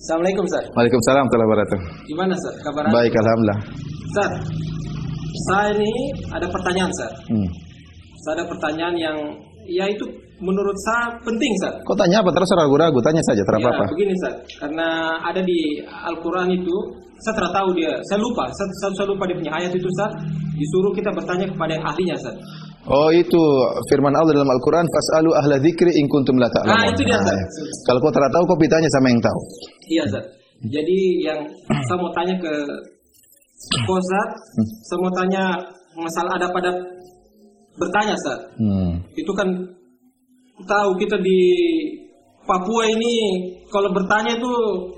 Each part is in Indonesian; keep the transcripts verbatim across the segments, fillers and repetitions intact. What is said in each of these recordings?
Assalamualaikum Ustaz. Waalaikumsalam warahmatullahi wabarakatuh. Gimana Ustaz kabarnya? Baik, alhamdulillah. Ustaz, saya ini ada pertanyaan Ustaz. Hmm. Saya ada pertanyaan yang ya itu menurut saya penting Ustaz. Kok tanya apa terus ragu-ragu? Tanya saja, terapa Ya, apa? begini Ustaz. Karena ada di Al-Qur'an itu, saya tidak tahu dia, saya lupa, saya, saya, saya lupa dia punya ayat itu Ustaz. Disuruh kita bertanya kepada yang ahlinya Ustaz. Oh, itu firman Allah dalam Al-Qur'an, fas'alu ahla dzikri in kuntum la ta'lamun. Nah, itu dia Ustaz. Nah, kalau kau tidak tahu, kau tanya sama yang tahu. Iya Ustaz. Jadi yang saya mau tanya ke kau Ustaz, saya mau tanya masalah ada pada bertanya Ustaz. Hmm. Itu kan tahu kita di Papua ini kalau bertanya itu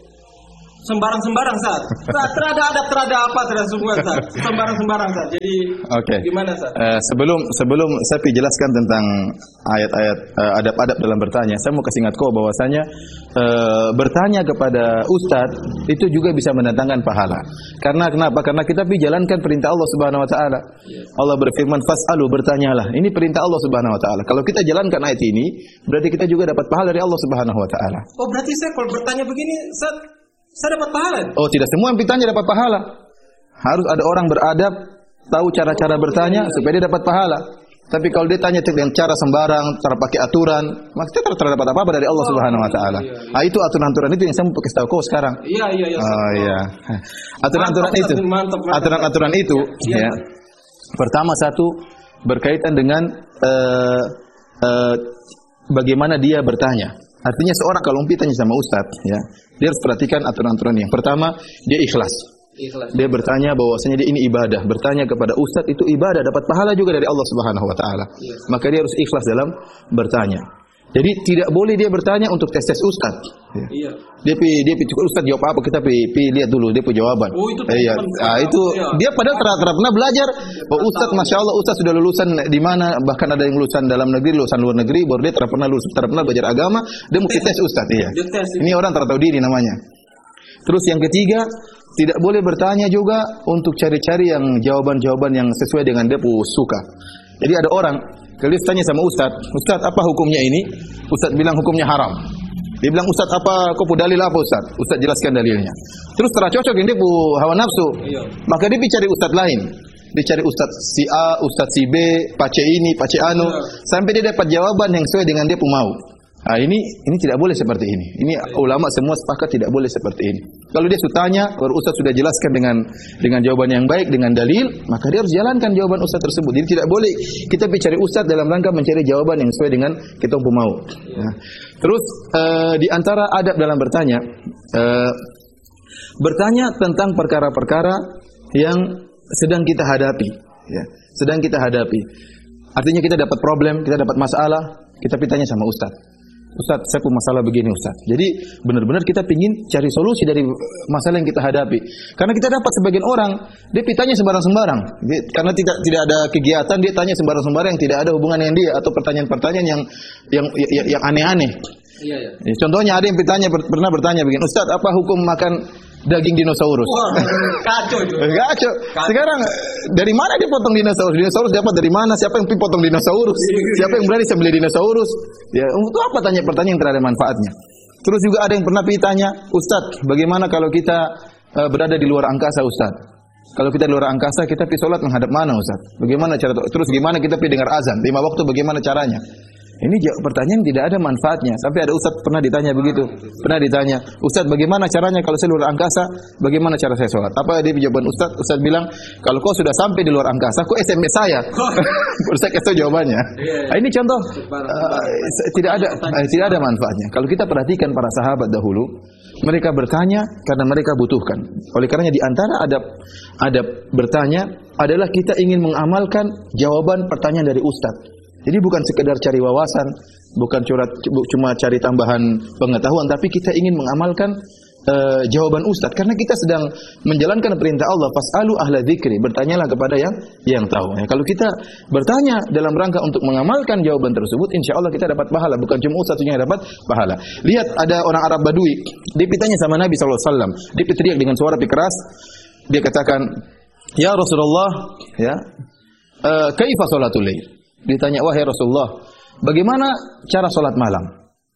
sembarang-sembarang Ustaz. Terada ada terada apa terada semua Ustaz. Sembarang-sembarang Ustaz. Jadi okay. Gimana Ustaz? Uh, sebelum sebelum saya jelaskan tentang ayat-ayat uh, adab-adab dalam bertanya, saya mau kasih ingat kau bahwasanya uh, bertanya kepada ustaz itu juga bisa mendatangkan pahala. Karena kenapa? Karena kita jalankan perintah Allah Subhanahu wa taala. Allah berfirman fas'alu, bertanyalah. Ini perintah Allah Subhanahu wa taala. Kalau kita jalankan ayat ini, berarti kita juga dapat pahala dari Allah Subhanahu wa taala. Oh, berarti saya kalau bertanya begini, Ustaz, saya dapat pahala? Oh, tidak semua yang bertanya dapat pahala. Harus ada orang beradab, tahu cara-cara bertanya supaya dia dapat pahala. Tapi kalau dia tanya dengan cara sembarang, cara pakai aturan, maka kita tidak dapat apa-apa dari Allah Subhanahu wa taala. Ah, itu aturan-aturan itu yang saya mau kasih tahu kau sekarang. Iya, iya, iya. Oh, iya. Aturan-aturan itu. Aturan-aturan itu, ya. Pertama satu berkaitan dengan uh, uh, bagaimana dia bertanya. Artinya seorang kalau umpi tanya sama ustaz, ya, dia harus perhatikan aturan-aturan yang pertama, dia ikhlas. Ikhlas. Dia bertanya bahwasanya dia ini ibadah. Bertanya kepada ustaz itu ibadah, dapat pahala juga dari Allah Subhanahu wa taala. Yes. Maka dia harus ikhlas dalam bertanya. Jadi tidak boleh dia bertanya untuk tes-tes ustaz. Ya. Iya. Dia pi dia pi ustaz jawab apa, kita pi, pi lihat dulu dia punya jawaban. Oh, itu iya. Nah, itu iya. Dia padahal tidak pernah belajar. Oh, ustaz Masya Allah ustaz sudah lulusan di mana, bahkan ada yang lulusan dalam negeri, lulusan luar negeri, baru dia tidak pernah lulus, tidak pernah belajar agama, dia mesti tes ustaz. Iya. Ini orang tidak tahu diri namanya. Terus yang ketiga, tidak boleh bertanya juga untuk cari-cari yang jawaban-jawaban yang sesuai dengan dia suka. Jadi ada orang kalau tanya sama ustaz, ustaz apa hukumnya ini? Ustaz bilang hukumnya haram. Dia bilang ustaz apa, kau pu dalil apa ustaz? Ustaz jelaskan dalilnya. Terus terah cocok ini pu hawa nafsu. Maka dia cari ustaz lain. Dia cari ustaz si A, ustaz si B, pace ini, pace anu, sampai dia dapat jawaban yang sesuai dengan dia pu mau. Nah, ini ini tidak boleh seperti ini. Ini ulama semua sepakat tidak boleh seperti ini. Kalau dia sudah tanya, kalau ustaz sudah jelaskan dengan dengan jawaban yang baik, dengan dalil, maka dia harus jalankan jawaban ustaz tersebut. Jadi tidak boleh kita mencari ustaz dalam rangka mencari jawaban yang sesuai dengan kita mau. Nah, terus uh, di antara adab dalam bertanya, uh, bertanya tentang perkara-perkara yang sedang kita hadapi, ya, sedang kita hadapi. Artinya kita dapat problem, kita dapat masalah, kita tanya sama ustaz. Ustaz, saya punya masalah begini Ustaz. Jadi benar-benar kita ingin cari solusi dari masalah yang kita hadapi. Karena kita dapat sebagian orang, dia tanya sembarang-sembarang. Karena tidak tidak ada kegiatan, dia tanya sembarang-sembarang yang tidak ada hubungan dengan dia, atau pertanyaan-pertanyaan yang yang yang, yang aneh-aneh. Iya, iya. Contohnya ada yang bertanya, pernah bertanya begini, Ustaz, apa hukum makan daging dinosaurus? Wah, kacau itu. Kacau. Sekarang dari mana dia potong dinosaurus? Dinosaurus dapat dari mana? Siapa yang potong dinosaurus? Siapa yang berani sembelih dinosaurus? Ya, untuk apa tanya pertanyaan yang tidak ada manfaatnya? Terus juga ada yang pernah tanya, Ustaz, bagaimana kalau kita uh, berada di luar angkasa, Ustaz? Kalau kita di luar angkasa, kita pergi sholat menghadap mana, Ustaz? Bagaimana cara? Terus gimana kita pergi dengar azan? Lima waktu bagaimana caranya? Ini pertanyaan tidak ada manfaatnya. Sampai ada ustaz pernah ditanya begitu. Pernah ditanya, Ustaz bagaimana caranya kalau saya luar angkasa? Bagaimana cara saya sholat? Apa dia jawaban Ustaz? Ustaz bilang, kalau kau sudah sampai di luar angkasa, kau S M S saya. Ustaz kasih jawabannya. Nah, ini contoh uh, tidak ada uh, tidak ada manfaatnya. Kalau kita perhatikan para sahabat dahulu, mereka bertanya karena mereka butuhkan. Oleh karenanya di antara adab adab bertanya adalah kita ingin mengamalkan jawaban pertanyaan dari ustaz. Jadi bukan sekedar cari wawasan, bukan curat, cuma cari tambahan pengetahuan, tapi kita ingin mengamalkan uh, jawaban ustaz. Karena kita sedang menjalankan perintah Allah, fas'alu ahla dzikri, bertanyalah kepada yang yang tahu. Ya, kalau kita bertanya dalam rangka untuk mengamalkan jawaban tersebut, insya Allah kita dapat pahala. Bukan cuma ustaz yang dapat pahala. Lihat ada orang Arab Badui, dia bertanya sama Nabi shallallahu alaihi wasallam, dia teriak dengan suara keras, dia katakan, ya Rasulullah, ya, uh, kaifa sholatul lail? Ditanya, wahai Rasulullah, bagaimana cara sholat malam?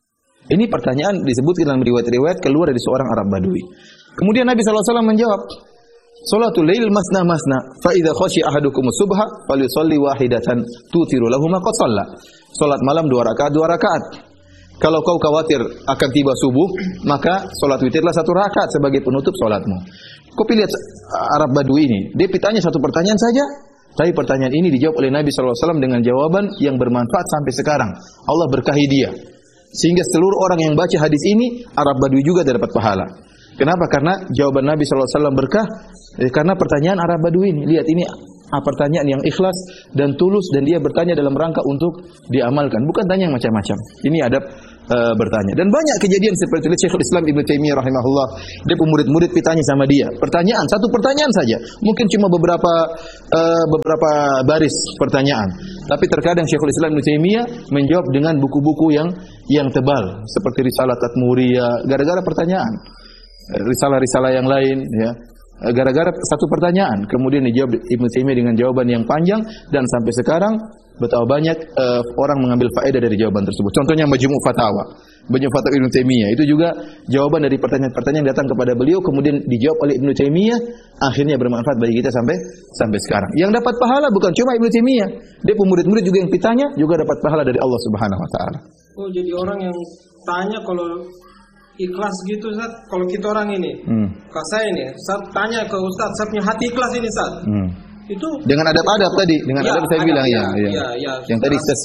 Ini pertanyaan disebutkan dalam riwayat-riwayat keluar dari seorang Arab Badui. Kemudian Nabi sallallahu alaihi wasallam menjawab, "Salatul lail masna masna, fa idza khashi ahadukum subha falyusalli wahidatan tutiru lahu ma qad shalla." Salat malam dua rakaat, dua rakaat. Kalau kau khawatir akan tiba subuh, maka salat witirlah satu rakaat sebagai penutup salatmu. Kau lihat Arab Badui ini, dia bertanya satu pertanyaan saja, tapi pertanyaan ini dijawab oleh Nabi sallallahu alaihi wasallam dengan jawaban yang bermanfaat sampai sekarang. Allah berkahi dia. Sehingga seluruh orang yang baca hadis ini, Arab Badui juga dapat pahala. Kenapa? Karena jawaban Nabi sallallahu alaihi wasallam berkah. Eh, karena pertanyaan Arab Badui ini, lihat ini ah, pertanyaan yang ikhlas dan tulus, dan dia bertanya dalam rangka untuk diamalkan, bukan tanya yang macam-macam. Ini adab uh, bertanya. Dan banyak kejadian seperti itu. Syekhul Islam Ibnu Taimiyah rahimahullah, dia murid-murid bertanya sama dia. Pertanyaan, satu pertanyaan saja. Mungkin cuma beberapa uh, beberapa baris pertanyaan. Tapi terkadang Syekhul Islam Ibnu Taimiyah menjawab dengan buku-buku yang yang tebal, seperti Risalah Tatmuriyah, gara-gara pertanyaan. Risalah-risalah yang lain, ya. Gara-gara satu pertanyaan, kemudian dijawab Ibnu Taimiyah dengan jawaban yang panjang, dan sampai sekarang betapa banyak uh, orang mengambil faedah dari jawaban tersebut. Contohnya Majmu' Fatawa, Majmu' Fatawa Ibnu Taimiyah, itu juga jawaban dari pertanyaan-pertanyaan yang datang kepada beliau, kemudian dijawab oleh Ibnu Taimiyah, akhirnya bermanfaat bagi kita sampai sampai sekarang. Yang dapat pahala bukan cuma Ibnu Taimiyah, dia murid-murid juga yang ditanya juga dapat pahala dari Allah Subhanahu wa taala. Oh, jadi orang yang tanya kalau ikhlas gitu, Ustaz. Kalau kita orang ini, hmm. kalau saya ini, saya tanya ke Ustaz, saya punya hati ikhlas ini, Ustaz. Hmm. Itu dengan adab-adab tadi, dengan ya, adab saya adab, bilang ya, ya, ya. ya, ya. Yang tadi saya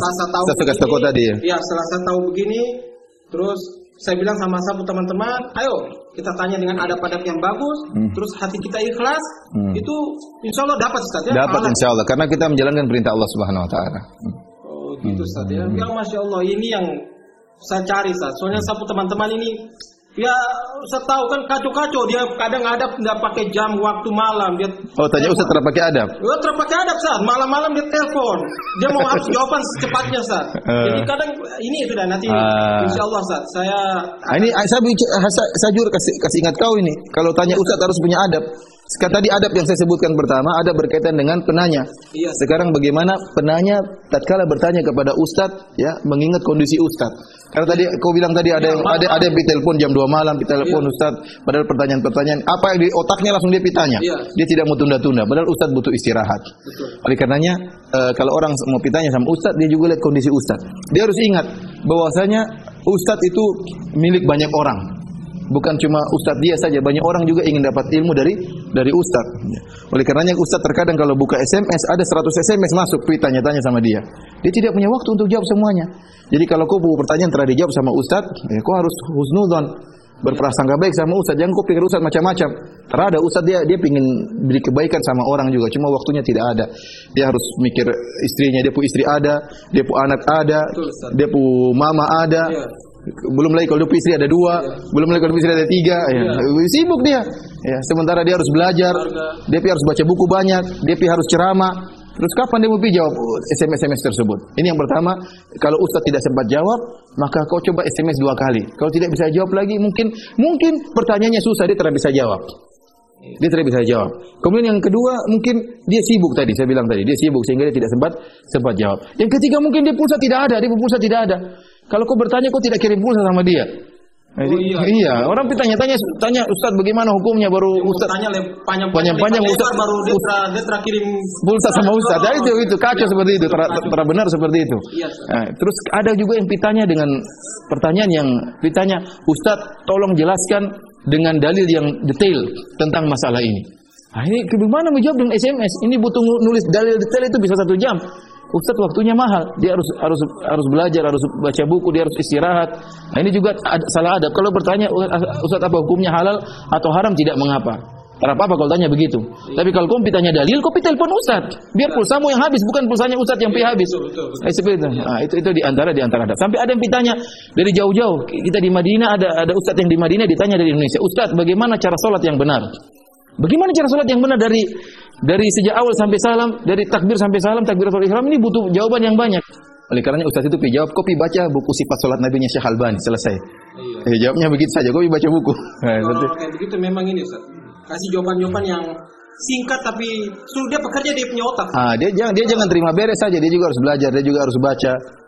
saya tahu tadi ya. Ya, setelah saya tahu begini, terus saya bilang sama sahabat teman-teman, ayo kita tanya dengan adab-adab yang bagus, hmm. terus hati kita ikhlas, hmm. itu insya Allah dapat, Ustaz ya. Dapat insya Allah, karena kita menjalankan perintah Allah Subhanahu Wa Taala. Hmm. Oh, gitu Ustaz ya. Hmm. Ya, Masya Allah, ini yang saya cari, Ustaz. Soalnya saya teman-teman ini, ya saya tahu kan kacau-kacau, dia kadang adab nggak pakai jam waktu malam, dia oh tanya Ustaz terpakai pakai adab. Oh, terpakai pakai adab, Ustaz. Malam-malam dia telepon, dia mau harus jawaban secepatnya, Ustaz. Uh. Jadi kadang ini sudah nanti uh. insya Allah, Ustaz. Saya ah, ini saya saya, saya jujur kasih kasih ingat kau ini, kalau tanya Ustaz harus punya adab. Tadi adab yang saya sebutkan pertama, adab berkaitan dengan penanya. Iya. Sekarang bagaimana penanya tatkala bertanya kepada Ustaz, ya, mengingat kondisi Ustaz. Karena tadi kau bilang tadi ada ya, yang ada ada yang ditelepon jam dua malam, ditelepon ya. Ustaz, padahal pertanyaan-pertanyaan apa yang di otaknya langsung dia pitanya. Ya. Dia tidak mau tunda-tunda, padahal Ustaz butuh istirahat. Betul. Oleh karenanya e, kalau orang mau pitanya sama Ustaz, dia juga lihat kondisi Ustaz. Dia harus ingat bahwasanya Ustaz itu milik banyak orang. Bukan cuma Ustaz dia saja, banyak orang juga ingin dapat ilmu dari dari Ustaz. Oleh karenanya Ustaz terkadang kalau buka S M S ada seratus S M S masuk, tanya-tanya sama dia. Dia tidak punya waktu untuk jawab semuanya. Jadi kalau kau buku pertanyaan telah dijawab sama Ustaz, ya kau harus husnudzon, berprasangka baik sama Ustaz. Jangan kau pikir Ustaz macam-macam. Terada Ustaz dia dia ingin beri kebaikan sama orang juga, cuma waktunya tidak ada. Dia harus mikir istrinya, dia pu istri ada, dia pu anak ada, dia pu mama ada. Belum lagi kalau dia istri ada dua, ya. belum lagi kalau istri ada tiga, ya. Ya. Sibuk dia. Ya, sementara dia harus belajar, Harga. dia harus baca buku banyak, dia harus ceramah. Terus kapan dia mau jawab S M S-S M S tersebut? Ini yang pertama, kalau Ustaz tidak sempat jawab, maka kau coba S M S dua kali. Kalau tidak bisa jawab lagi, mungkin mungkin pertanyaannya susah, dia tidak bisa jawab. Dia tidak bisa jawab. Kemudian yang kedua, mungkin dia sibuk tadi, saya bilang tadi, dia sibuk sehingga dia tidak sempat sempat jawab. Yang ketiga, mungkin dia pulsa tidak ada, dia pulsa tidak ada. Kalau kau bertanya, kau tidak kirim pulsa sama dia. Oh, iya, iya, orang bertanya-tanya, tanya Ustaz bagaimana hukumnya, baru ya, Ustaz tanya panjang-panjang Ustaz baru dia tra kirim pulsa sama Ustaz. Nah, itu itu kacau seperti itu, terbenar benar seperti itu. Iya, nah, terus ada juga yang pitanya dengan pertanyaan yang pitanya, Ustaz tolong jelaskan dengan dalil yang detail tentang masalah ini. Nah, ini bagaimana menjawab dengan S M S? Ini butuh nulis dalil detail itu bisa satu jam. Ustaz waktunya mahal, dia harus harus harus belajar, harus baca buku, dia harus istirahat. Nah, ini juga ada, salah adab. Kalau bertanya Ustaz apa hukumnya halal atau haram, tidak mengapa. Tak apa-apa kalau tanya begitu. Iya. Tapi kalau kau tanya dalil, kau telepon Ustaz. Biar pulsamu yang habis, bukan pulsanya Ustaz yang pergi habis. Betul, betul, betul. Eh, seperti itu. Nah, itu itu di antara di antara adab. Sampai ada yang ditanya dari jauh-jauh. Kita di Madinah ada ada Ustaz yang di Madinah ditanya dari Indonesia, Ustaz bagaimana cara sholat yang benar? Bagaimana cara sholat yang benar dari dari sejak awal sampai salam, dari takbir sampai salam, takbiratul ihram, ini butuh jawaban yang banyak. Oleh karenanya Ustaz itu jawab, kopi baca buku sifat sholat Nabi-nya Syekh Albani, selesai. Iya. Eh, jawabnya begitu saja, kopi baca buku. Nah, kalau kayak begitu memang ini Ustaz. Kasih jawaban-jawaban yang singkat tapi suruh dia bekerja, dia punya otak. Ah, dia jangan dia jangan terima beres saja, dia juga harus belajar, dia juga harus baca.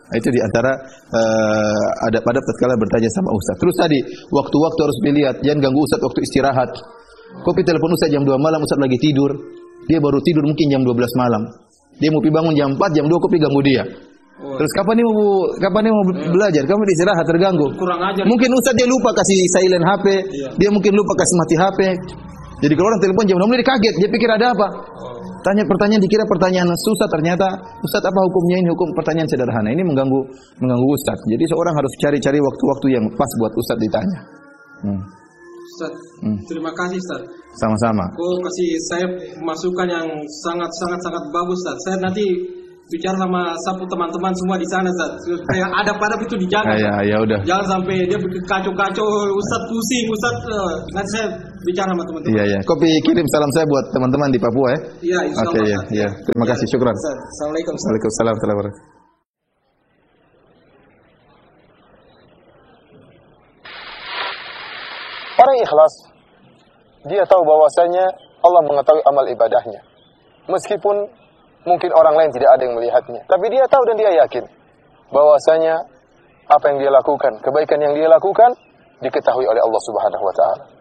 Itu di antara uh, adab-adab tatkala bertanya sama ustaz. Terus tadi, waktu-waktu harus dilihat, jangan ganggu ustaz waktu istirahat. Kopi telepon ustaz jam dua malam, ustaz lagi tidur. Dia baru tidur mungkin jam dua belas malam. Dia mau bangun jam empat, jam dua kopi ganggu dia. Terus kapan dia mau kapan dia mau belajar? Kamu istirahat terganggu. Kurang ajar. Mungkin ustaz dia lupa kasih silent H P, iya. Dia mungkin lupa kasih mati H P. Jadi kalau orang telepon jam enam dia kaget, dia pikir ada apa? Tanya pertanyaan dikira pertanyaan susah, ternyata ustaz apa hukumnya ini? Hukum pertanyaan sederhana. Ini mengganggu mengganggu ustaz. Jadi seorang harus cari-cari waktu-waktu yang pas buat ustaz ditanya. Hmm. Ustaz, hmm. terima kasih Ustaz. Sama-sama. Kau kasih saya masukan yang sangat sangat sangat bagus Ustaz. Saya nanti bicara sama sapu teman-teman semua di sana Ustaz. Yang adab-adab itu dijaga. Ya, ya udah. Jangan sampai dia kacau-kacau, Ustaz pusing, Ustaz. Uh, nanti saya bicara sama teman-teman. Iya, iya. Kopi kirim salam saya buat teman-teman di Papua ya. Iya, insyaallah. Oke, ya, ya. Terima kasih, syukran. Assalamualaikum. Waalaikumsalam warahmatullahi wabarakatuh. Orang ikhlas, dia tahu bahwasanya Allah mengetahui amal ibadahnya. Meskipun mungkin orang lain tidak ada yang melihatnya, tapi dia tahu dan dia yakin bahwasanya apa yang dia lakukan, kebaikan yang dia lakukan diketahui oleh Allah Subhanahu wa taala.